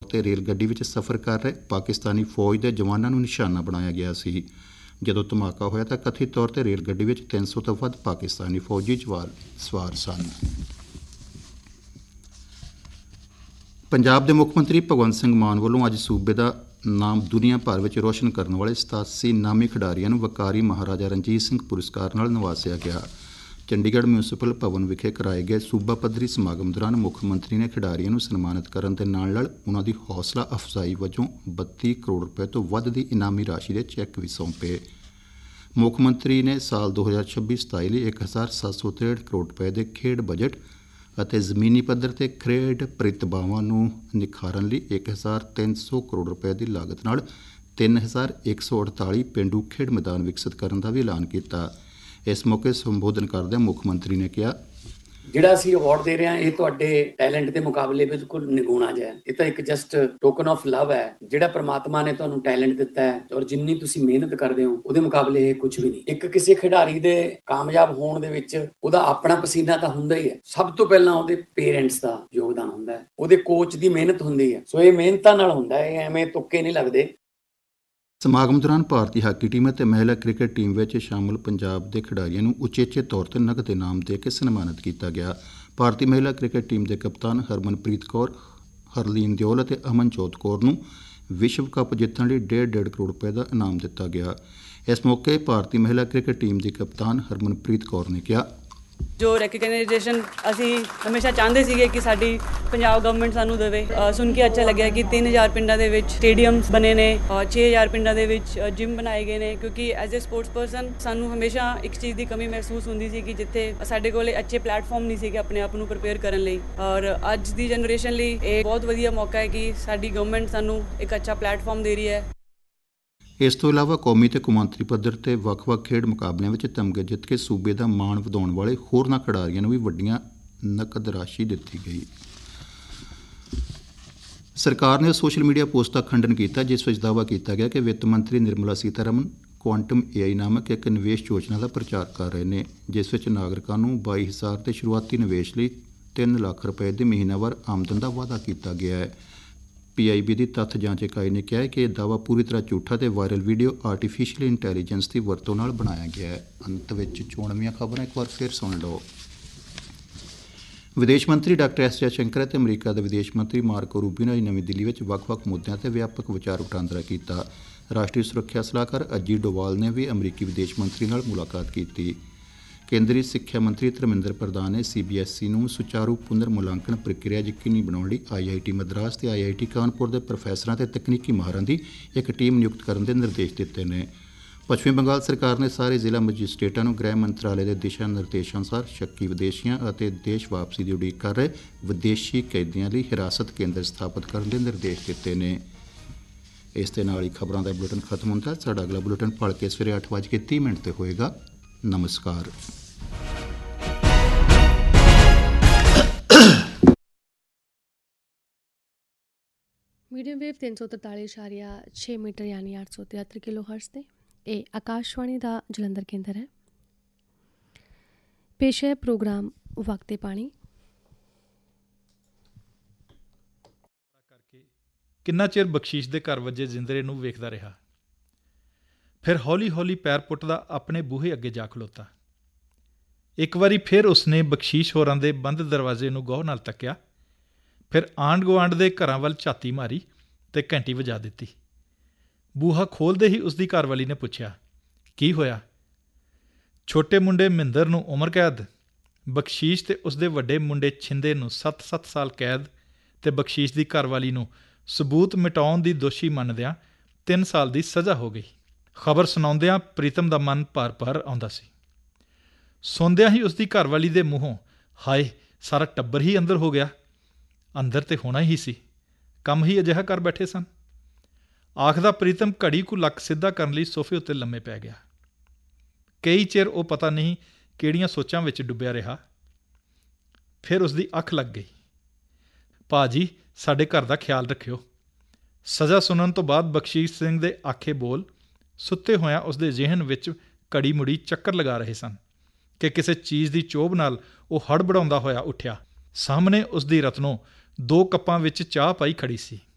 ਤੇ ਰੇਲ ਗੱਡੀ ਵਿੱਚ ਸਫ਼ਰ ਕਰ ਰਹੇ ਪਾਕਿਸਤਾਨੀ ਫੌਜ ਦੇ ਜਵਾਨਾਂ ਨੂੰ ਨਿਸ਼ਾਨਾ ਬਣਾਇਆ ਗਿਆ ਸੀ। ਜਦੋਂ ਧਮਾਕਾ ਹੋਇਆ ਤਾਂ ਕਥਿਤ ਤੌਰ ਤੇ ਰੇਲ ਗੱਡੀ ਵਿੱਚ 300 ਤੋਂ ਵੱਧ ਪਾਕਿਸਤਾਨੀ ਫੌਜੀ ਸਵਾਰ ਸਨ। ਪੰਜਾਬ ਦੇ ਮੁੱਖ ਮੰਤਰੀ ਭਗਵੰਤ ਸਿੰਘ ਮਾਨ ਵੱਲੋਂ ਅੱਜ ਸੂਬੇ ਦਾ ਨਾਮ ਦੁਨੀਆ ਭਰ ਵਿੱਚ ਰੋਸ਼ਨ ਕਰਨ ਵਾਲੇ 87 ਨਾਮੀ ਖਿਡਾਰੀਆਂ ਨੂੰ ਵਕਾਰੀ ਮਹਾਰਾਜਾ ਰਣਜੀਤ ਸਿੰਘ ਪੁਰਸਕਾਰ ਨਾਲ ਨਵਾਜ਼ਿਆ ਗਿਆ। ਚੰਡੀਗੜ੍ਹ ਮਿਊਂਸੀਪਲ ਭਵਨ ਵਿਖੇ ਕਰਾਏ ਗਏ ਸੂਬਾ ਪੱਧਰੀ ਸਮਾਗਮ ਦੌਰਾਨ ਮੁੱਖ ਮੰਤਰੀ ਨੇ ਖਿਡਾਰੀਆਂ ਨੂੰ ਸਨਮਾਨਿਤ ਕਰਨ ਦੇ ਨਾਲ ਉਨ੍ਹਾਂ ਦੀ ਹੌਸਲਾ ਅਫਜ਼ਾਈ ਵਜੋਂ 32 ਕਰੋੜ ਰੁਪਏ ਤੋਂ ਵੱਧ ਦੀ ਇਨਾਮੀ ਰਾਸ਼ੀ ਦੇ ਚੈੱਕ ਵੀ ਸੌਂਪੇ। ਮੁੱਖ ਮੰਤਰੀ ਨੇ ਸਾਲ 2026-27 ਲਈ 1763 ਕਰੋੜ ਰੁਪਏ ਦੇ ਖੇਡ ਬਜਟ ਅਤੇ ਜ਼ਮੀਨੀ ਪੱਧਰ ਤੇ ਖੇਡ ਪ੍ਰਤਿਭਾਵਾਂ ਨੂੰ ਨਿਖਾਰਨ ਲਈ 1300 ਕਰੋੜ ਰੁਪਏ ਦੀ ਲਾਗਤ ਨਾਲ 3148 ਪੇਂਡੂ ਖੇਡ ਮੈਦਾਨ ਵਿਕਸਿਤ ਕਰਨ ਦਾ ਵੀ ਐਲਾਨ ਕੀਤਾ। ਇਸ ਮੌਕੇ ਸੰਬੋਧਨ ਕਰਦਿਆਂ ਮੁੱਖ ਮੰਤਰੀ ਨੇ ਕਿਹਾ, ਜਿਹੜਾ ਅਸੀਂ ਅਵਾਰਡ ਦੇ ਰਹੇ ਹਾਂ ਇਹ ਤੁਹਾਡੇ ਟੈਲੈਂਟ ਦੇ ਮੁਕਾਬਲੇ ਬਿਲਕੁਲ ਨਿਗੁਣਾ ਜਿਹਾ ਹੈ। ਇਹ ਤਾਂ ਇੱਕ ਜਸਟ ਟੋਕਨ ਆਫ ਲਵ ਹੈ। ਜਿਹੜਾ ਪ੍ਰਮਾਤਮਾ ਨੇ ਤੁਹਾਨੂੰ ਟੈਲੈਂਟ ਦਿੱਤਾ ਹੈ ਔਰ ਜਿੰਨੀ ਤੁਸੀਂ ਮਿਹਨਤ ਕਰਦੇ ਹੋ ਉਹਦੇ ਮੁਕਾਬਲੇ ਇਹ ਕੁਝ ਵੀ ਨਹੀਂ। ਇੱਕ ਕਿਸੇ ਖਿਡਾਰੀ ਦੇ ਕਾਮਯਾਬ ਹੋਣ ਦੇ ਵਿੱਚ ਉਹਦਾ ਆਪਣਾ ਪਸੀਨਾ ਤਾਂ ਹੁੰਦਾ ਹੀ ਹੈ। ਸਭ ਤੋਂ ਪਹਿਲਾਂ ਉਹਦੇ ਪੇਰੈਂਟਸ ਦਾ ਯੋਗਦਾਨ ਹੁੰਦਾ ਹੈ, ਉਹਦੇ ਕੋਚ ਦੀ ਮਿਹਨਤ ਹੁੰਦੀ ਹੈ। ਸੋ ਇਹ ਮਿਹਨਤਾਂ ਨਾਲ ਹੁੰਦਾ ਹੈ, ਐਵੇਂ ਤੁੱਕੇ ਨਹੀਂ ਲੱਗਦੇ। ਸਮਾਗਮ ਦੌਰਾਨ ਭਾਰਤੀ ਹਾਕੀ ਟੀਮ ਅਤੇ ਮਹਿਲਾ ਕ੍ਰਿਕਟ ਟੀਮ ਵਿੱਚ ਸ਼ਾਮਲ ਪੰਜਾਬ ਦੇ ਖਿਡਾਰੀਆਂ ਨੂੰ ਉਚੇਚੇ ਤੌਰ ਤੇ ਨਕਦ ਇਨਾਮ ਦੇ ਕੇ ਸਨਮਾਨਿਤ ਕੀਤਾ ਗਿਆ। ਭਾਰਤੀ ਮਹਿਲਾ ਕ੍ਰਿਕਟ ਟੀਮ ਦੇ ਕਪਤਾਨ ਹਰਮਨਪ੍ਰੀਤ ਕੌਰ, ਹਰਲੀਨ ਦਿਓਲ ਅਤੇ ਅਮਨਜੋਤ ਕੌਰ ਨੂੰ ਵਿਸ਼ਵ ਕੱਪ ਜਿੱਤਣ ਲਈ 1.5 ਕਰੋੜ ਰੁਪਏ ਦਾ ਇਨਾਮ ਦਿੱਤਾ ਗਿਆ। ਇਸ ਮੌਕੇ ਭਾਰਤੀ ਮਹਿਲਾ ਕ੍ਰਿਕਟ ਟੀਮ ਦੀ ਕਪਤਾਨ ਹਰਮਨਪ੍ਰੀਤ ਕੌਰ ਨੇ ਕਿਹਾ, ਜੋ ਰੈਕਗਨਾਈਜੇਸ਼ਨ ਅਸੀਂ ਹਮੇਸ਼ਾ ਚਾਹੁੰਦੇ ਸੀਗੇ ਕਿ ਸਾਡੀ ਪੰਜਾਬ ਗਵਰਨਮੈਂਟ ਸਾਨੂੰ ਦੇਵੇ, ਸੁਣ ਕੇ ਅੱਛਾ ਲੱਗਿਆ ਕਿ 3000 ਪਿੰਡਾਂ ਦੇ ਵਿੱਚ ਸਟੇਡੀਅਮਸ ਬਣੇ ਨੇ, 6000 ਪਿੰਡਾਂ ਦੇ ਵਿੱਚ ਜਿਮ ਬਣਾਏ ਗਏ ਨੇ। ਕਿਉਂਕਿ ਐਜ਼ ਏ ਸਪੋਰਟਸ ਪਰਸਨ ਸਾਨੂੰ ਹਮੇਸ਼ਾ ਇੱਕ ਚੀਜ਼ ਦੀ ਕਮੀ ਮਹਿਸੂਸ ਹੁੰਦੀ ਸੀ ਕਿ ਜਿੱਥੇ ਸਾਡੇ ਕੋਲ ਅੱਛੇ ਪਲੇਟਫਾਰਮ ਨਹੀਂ ਸੀਗੇ ਆਪਣੇ ਆਪ ਨੂੰ ਪ੍ਰੀਪੇਅਰ ਕਰਨ ਲਈ, ਔਰ ਅੱਜ ਦੀ ਜਨਰੇਸ਼ਨ ਲਈ ਇਹ ਬਹੁਤ ਵਧੀਆ ਮੌਕਾ ਹੈ ਕਿ ਸਾਡੀ ਗਵਰਨਮੈਂਟ ਸਾਨੂੰ ਇੱਕ ਅੱਛਾ ਪਲੇਟਫਾਰਮ ਦੇ ਰਹੀ ਹੈ। ਇਸ ਤੋਂ ਇਲਾਵਾ ਕੌਮੀ ਤੇ ਕੌਮਾਂਤਰੀ ਪੱਧਰ ਤੇ ਵੱਖ-ਵੱਖ ਖੇਡ ਮੁਕਾਬਲਿਆਂ ਵਿੱਚ ਤਮਗੇ ਜਿੱਤ ਕੇ ਸੂਬੇ ਦਾ ਮਾਣ ਵਧਾਉਣ ਵਾਲੇ ਹੋਰਨਾਂ ਖਿਡਾਰੀਆਂ ਨੂੰ ਵੀ ਵੱਡੀਆਂ ਨਕਦ ਰਾਸ਼ੀ ਦਿੱਤੀ ਗਈ। ਸਰਕਾਰ ਨੇ ਸੋਸ਼ਲ ਮੀਡੀਆ ਪੋਸਟ ਦਾ ਖੰਡਨ ਕੀਤਾ ਜਿਸ ਵਿੱਚ ਦਾਅਵਾ ਕੀਤਾ ਗਿਆ ਕਿ ਵਿੱਤ ਮੰਤਰੀ ਨਿਰਮਲਾ ਸੀਤਾਰਮਨ ਕੁਆਂਟਮ AI ਨਾਮਕ ਇੱਕ ਨਿਵੇਸ਼ ਯੋਜਨਾ ਦਾ ਪ੍ਰਚਾਰ ਕਰ ਰਹੇ ਨੇ, ਜਿਸ ਵਿੱਚ ਨਾਗਰਿਕਾਂ ਨੂੰ 22,000 ਦੇ ਸ਼ੁਰੂਆਤੀ ਨਿਵੇਸ਼ ਲਈ 3 ਲੱਖ ਰੁਪਏ ਦੀ ਮਹੀਨਾਵਾਰ ਆਮਦਨ ਦਾ ਵਾਅਦਾ ਕੀਤਾ ਗਿਆ ਹੈ। PIB ਦੀ ਤੱਥ ਜਾਂਚ ਇਕਾਈ ਨੇ ਕਿਹਾ ਹੈ ਕਿ ਇਹ ਦਾਅਵਾ ਪੂਰੀ ਤਰ੍ਹਾਂ ਝੂਠਾ ਤੇ ਵਾਇਰਲ ਵੀਡੀਓ ਆਰਟੀਫਿਸ਼ੀਅਲ ਇੰਟੈਲੀਜੈਂਸ ਦੀ ਵਰਤੋਂ ਨਾਲ ਬਣਾਇਆ ਗਿਆ ਹੈ। ਅੰਤ ਵਿੱਚ ਚੋਣਵੀਆਂ ਖਬਰਾਂ ਇੱਕ ਵਾਰ ਫਿਰ ਸੁਣ ਲਓ। ਵਿਦੇਸ਼ ਮੰਤਰੀ ਡਾਕਟਰ S ਜੈਸ਼ੰਕਰ ਅਤੇ ਅਮਰੀਕਾ ਦੇ ਵਿਦੇਸ਼ ਮੰਤਰੀ ਮਾਰਕੋ ਰੂਬੀਓ ਨੇ ਨਵੀਂ ਦਿੱਲੀ ਵਿੱਚ ਵੱਖ-ਵੱਖ ਮੁੱਦਿਆਂ ਤੇ ਵਿਆਪਕ ਵਿਚਾਰ ਵਟਾਂਦਰਾ ਕੀਤਾ। ਰਾਸ਼ਟਰੀ ਸੁਰੱਖਿਆ ਸਲਾਹਕਾਰ ਅਜੀਤ ਡੋਵਾਲ ਨੇ ਵੀ ਅਮਰੀਕੀ ਵਿਦੇਸ਼ ਮੰਤਰੀ ਨਾਲ ਮੁਲਾਕਾਤ ਕੀਤੀ। ਕੇਂਦਰੀ ਸਿੱਖਿਆ ਮੰਤਰੀ ਧਰਮਿੰਦਰ ਪ੍ਰਧਾਨ ਨੇ CBSE ਨੂੰ ਸੁਚਾਰੂ ਪੁਨਰ ਮੁਲਾਂਕਣ ਪ੍ਰਕਿਰਿਆ ਯਕੀਨੀ ਬਣਾਉਣ ਲਈ IIT ਮਦਰਾਸ ਤੇ IIT ਕਾਨਪੁਰ ਦੇ ਪ੍ਰੋਫੈਸਰਾਂ ਤੇ ਤਕਨੀਕੀ ਮਾਹਰਾਂ ਦੀ ਇੱਕ ਟੀਮ ਨਿਯੁਕਤ ਕਰਨ ਦੇ ਨਿਰਦੇਸ਼ ਦਿੱਤੇ ਨੇ। ਪੱਛਮੀ ਬੰਗਾਲ ਸਰਕਾਰ ਨੇ ਸਾਰੇ ਜ਼ਿਲ੍ਹਾ ਮੈਜਿਸਟ੍ਰੇਟਾਂ ਨੂੰ ਗ੍ਰਹਿ ਮੰਤਰਾਲੇ ਦੇ ਦਿਸ਼ਾ ਨਿਰਦੇਸ਼ਾਂ ਅਨੁਸਾਰ ਸ਼ੱਕੀ ਵਿਦੇਸ਼ੀਆਂ ਅਤੇ ਦੇਸ਼ ਵਾਪਸੀ ਦੀ ਉਡੀਕ ਕਰ ਰਹੇ ਵਿਦੇਸ਼ੀ ਕੈਦੀਆਂ ਲਈ ਹਿਰਾਸਤ ਕੇਂਦਰ ਸਥਾਪਿਤ ਕਰਨ ਦੇ ਨਿਰਦੇਸ਼ ਦਿੱਤੇ ਨੇ। ਇਸ ਦੇ ਨਾਲ ਹੀ ਖਬਰਾਂ ਦਾ ਬੁਲੇਟਿਨ ਖਤਮ ਹੁੰਦਾ। ਸਾਡਾ ਅਗਲਾ ਬੁਲੇਟਿਨ ਭਲਕੇ ਸਵੇਰੇ 8:30 ਤੇ ਹੋਏਗਾ। ਨਮਸਕਾਰ। ਮੀਡੀਅਮ ਵੇਵ 343.6 ਮੀਟਰ ਯਾਨੀ 873 ਕਿਲੋ ਹਰਟਜ਼ 'ਤੇ ਇਹ ਆਕਾਸ਼ਵਾਣੀ ਦਾ ਜਲੰਧਰ ਕੇਂਦਰ ਹੈ। ਪੇਸ਼ ਹੈ ਪ੍ਰੋਗਰਾਮ ਵਕਤ ਪਾਣੀ। ਕਰਕੇ ਕਿੰਨਾ ਚਿਰ ਬਖਸ਼ੀਸ਼ ਦੇ ਘਰ ਵੱਜੇ ਜ਼ਿੰਦਰੇ ਨੂੰ ਵੇਖਦਾ ਰਿਹਾ। ਫਿਰ ਹੌਲੀ ਹੌਲੀ ਪੈਰ ਪੁੱਟਦਾ ਆਪਣੇ ਬੂਹੇ ਅੱਗੇ ਜਾ ਖਲੋਤਾ। ਇੱਕ ਵਾਰੀ ਫਿਰ ਉਸਨੇ ਬਖਸ਼ੀਸ਼ ਹੋਰਾਂ ਦੇ ਬੰਦ ਦਰਵਾਜ਼ੇ ਨੂੰ ਗੌਰ ਨਾਲ ਤੱਕਿਆ। ਫਿਰ ਆਂਢ ਗੁਆਂਢ ਦੇ ਘਰਾਂ ਵੱਲ ਝਾਤੀ ਮਾਰੀ ਤੇ ਘੰਟੀ ਵਜਾ ਦਿੱਤੀ। ਬੂਹਾ ਖੋਲ੍ਹਦੇ ਹੀ ਉਸਦੀ ਘਰਵਾਲੀ ਨੇ ਪੁੱਛਿਆ, ਕੀ ਹੋਇਆ? ਛੋਟੇ ਮੁੰਡੇ ਮਹਿੰਦਰ ਨੂੰ ਉਮਰ ਕੈਦ, ਬਖਸ਼ੀਸ਼ ਤੇ ਉਸਦੇ ਵੱਡੇ ਮੁੰਡੇ ਛਿੰਦੇ ਨੂੰ 7-7 ਸਾਲ ਕੈਦ ਤੇ ਬਖਸ਼ੀਸ਼ ਦੀ ਘਰਵਾਲੀ ਨੂੰ ਸਬੂਤ ਮਿਟਾਉਣ ਦੀ ਦੋਸ਼ੀ ਮੰਨਦਿਆਂ 3 ਸਾਲ ਦੀ ਸਜ਼ਾ ਹੋ ਗਈ। ਖਬਰ ਸੁਣਾਉਂਦਿਆਂ ਪ੍ਰੀਤਮ ਦਾ ਮਨ ਭਰ ਆਉਂਦਾ ਸੀ। ਸੁਣਦਿਆਂ ਹੀ ਉਸਦੀ ਘਰਵਾਲੀ ਦੇ ਮੂੰਹੋਂ, ਹਾਏ ਸਾਰਾ ਟੱਬਰ ਹੀ ਅੰਦਰ ਹੋ ਗਿਆ। ਅੰਦਰ ਤੇ ਹੋਣਾ ਹੀ ਸੀ, ਕੰਮ ਹੀ ਅਜਿਹਾ ਕਰ ਬੈਠੇ ਸਨ। ਆਖਦਾ ਪ੍ਰੀਤਮ ਘੜੀ ਕੁ ਲੱਕ ਸਿੱਧਾ ਕਰਨ ਲਈ ਸੋਫੇ ਉੱਤੇ ਲੰਮੇ ਪੈ ਗਿਆ। ਕਈ ਚਿਰ ਉਹ ਪਤਾ ਨਹੀਂ ਕਿਹੜੀਆਂ ਸੋਚਾਂ ਵਿੱਚ ਡੁੱਬਿਆ ਰਿਹਾ। ਫਿਰ ਉਸਦੀ ਅੱਖ ਲੱਗ ਗਈ। ਭਾਅ ਜੀ, ਸਾਡੇ ਘਰ ਦਾ ਖਿਆਲ ਰੱਖਿਓ। ਸਜ਼ਾ ਸੁਣਨ ਤੋਂ ਬਾਅਦ ਬਖਸ਼ੀਸ਼ ਸਿੰਘ ਦੇ ਆਖੇ ਬੋਲ ਸੁੱਤੇ ਹੋਇਆਂ ਉਸਦੇ ਜ਼ਿਹਨ ਵਿੱਚ ਘੜੀ ਮੁੜੀ ਚੱਕਰ ਲਗਾ ਰਹੇ ਸਨ ਕਿ ਕਿਸੇ ਚੀਜ਼ ਦੀ ਚੋਭ ਨਾਲ ਉਹ ਹੜਬੜਾਉਂਦਾ ਹੋਇਆ ਉੱਠਿਆ। ਸਾਹਮਣੇ ਉਸਦੀ ਰਤਨੋ 2 ਕੱਪਾਂ ਵਿੱਚ ਚਾਹ ਪਾਈ ਖੜੀ ਸੀ।